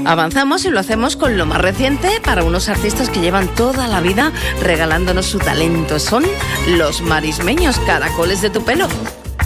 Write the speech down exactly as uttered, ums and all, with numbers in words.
Avanzamos y lo hacemos con lo más reciente para unos artistas que llevan toda la vida regalándonos su talento. Son los marismeños, Caracoles de tu pelo.